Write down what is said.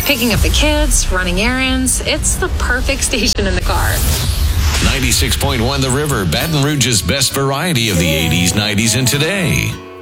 Picking up the kids, running errands, it's the perfect station in the car. 96.1 The River, Baton Rouge's best variety of the 80s, 90s, and today.